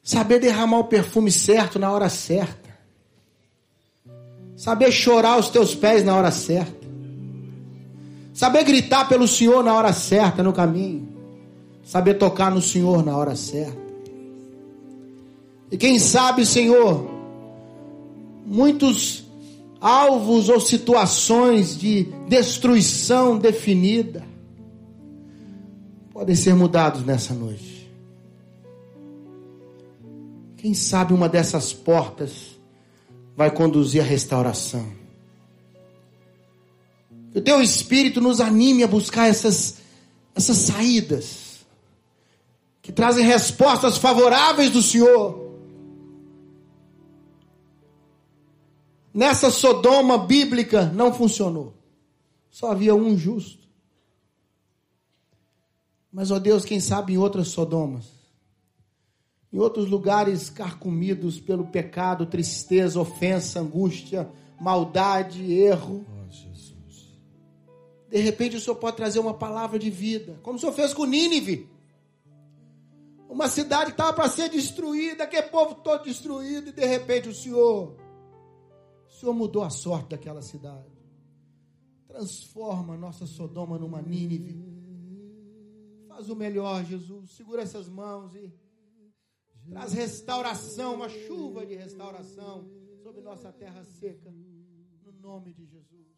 Saber derramar o perfume certo na hora certa. Saber chorar aos teus pés na hora certa. Saber gritar pelo Senhor na hora certa, no caminho. Saber tocar no Senhor na hora certa. E quem sabe, Senhor, muitos alvos ou situações de destruição definida podem ser mudados nessa noite. Quem sabe uma dessas portas vai conduzir à restauração. Que o teu Espírito nos anime a buscar essas saídas que trazem respostas favoráveis do Senhor. Nessa Sodoma bíblica não funcionou. Só havia um justo. Mas, ó Deus, quem sabe em outras Sodomas, em outros lugares carcomidos pelo pecado, tristeza, ofensa, angústia, maldade, erro. Oh, Jesus. De repente o Senhor pode trazer uma palavra de vida, como o Senhor fez com Nínive. Uma cidade que estava para ser destruída, aquele povo todo destruído, e de repente o Senhor mudou a sorte daquela cidade. Transforma a nossa Sodoma numa Nínive. Faz o melhor, Jesus. Segura essas mãos e traz restauração, uma chuva de restauração sobre nossa terra seca, no nome de Jesus.